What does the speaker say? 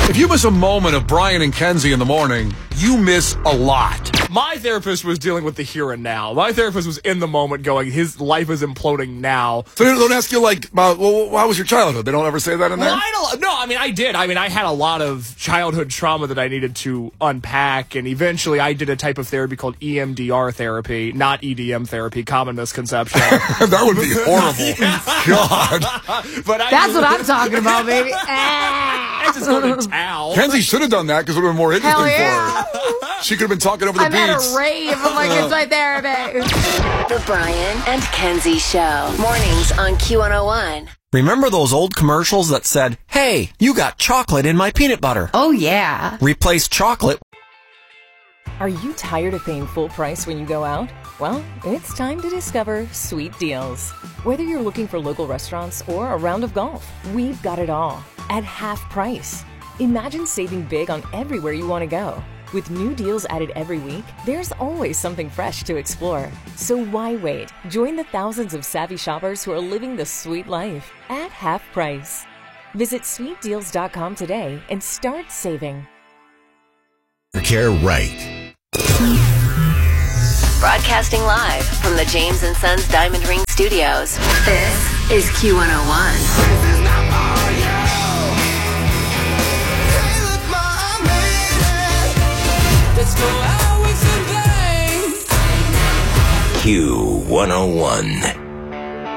If you miss a moment of Brian and Kenzie in the morning, you miss a lot. My therapist was dealing with the here and now. My therapist was in the moment going, his life is imploding now. So they don't ask you, like, well, how was your childhood? They don't ever say that in there? I did. I had a lot of childhood trauma that I needed to unpack, and eventually I did a type of therapy called EMDR therapy, not EDM therapy, common misconception. That would be horrible. God. That's what I'm talking about, baby. I just go to town. Kenzie should have done that because it would have been more interesting Hell yeah. for her. She could have been talking over the I'm beats. at a rave. I'm like, it's my therapy. The Brian and Kenzie Show. Mornings on Q101. Remember those old commercials that said, "Hey, you got chocolate in my peanut butter"? Oh, yeah. Replace chocolate. Are you tired of paying full price when you go out? Well, it's time to discover Sweet Deals. Whether you're looking for local restaurants or a round of golf, we've got it all at half price. Imagine saving big on everywhere you want to go. With new deals added every week, there's always something fresh to explore. So why wait? Join the thousands of savvy shoppers who are living the sweet life at half price. Visit sweetdeals.com today and start saving. Care right. Broadcasting live from the James & Sons Diamond Ring Studios. This is Q101. Q101.